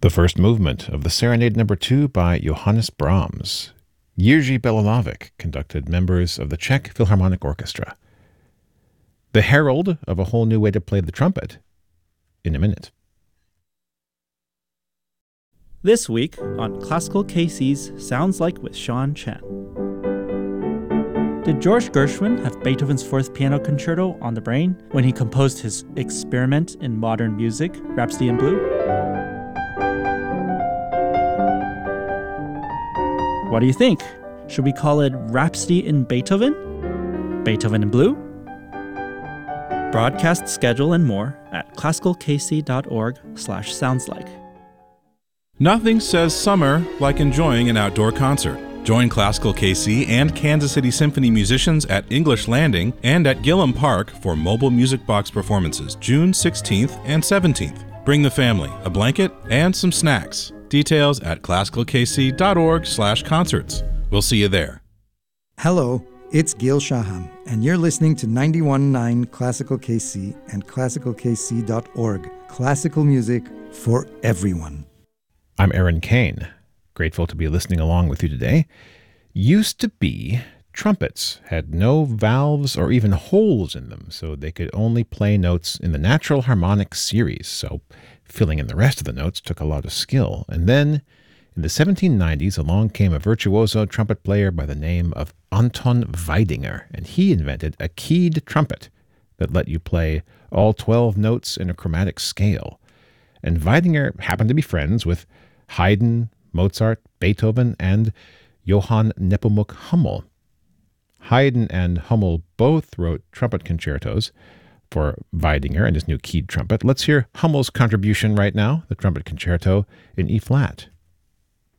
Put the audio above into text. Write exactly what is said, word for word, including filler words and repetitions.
The first movement of the Serenade Number Two by Johannes Brahms. Jiří Bělohlavek conducted members of the Czech Philharmonic Orchestra. The herald of a whole new way to play the trumpet in a minute. This week on Classical K C's Sounds Like with Sean Chen. Did George Gershwin have Beethoven's Fourth Piano Concerto on the brain when he composed his experiment in modern music, Rhapsody in Blue? What do you think? Should we call it Rhapsody in Beethoven? Beethoven in Blue? Broadcast schedule and more at classicalkc.org slash soundslike. Nothing says summer like enjoying an outdoor concert. Join Classical K C and Kansas City Symphony musicians at English Landing and at Gillum Park for mobile music box performances June sixteenth and seventeenth. Bring the family, a blanket, and some snacks. Details at classicalkc.org slash concerts. We'll see you there. Hello, it's Gil Shaham, and you're listening to ninety-one point nine Classical K C and classical k c dot org. Classical music for everyone. I'm Aaron Kane. Grateful to be listening along with you today. Used to be, trumpets had no valves or even holes in them, so they could only play notes in the natural harmonic series, so filling in the rest of the notes took a lot of skill. And then, in the seventeen nineties, along came a virtuoso trumpet player by the name of Anton Weidinger, and he invented a keyed trumpet that let you play all twelve notes in a chromatic scale. And Weidinger happened to be friends with Haydn, Mozart, Beethoven, and Johann Nepomuk Hummel. Haydn and Hummel both wrote trumpet concertos for Weidinger and his new keyed trumpet. Let's hear Hummel's contribution right now, the trumpet concerto in E-flat.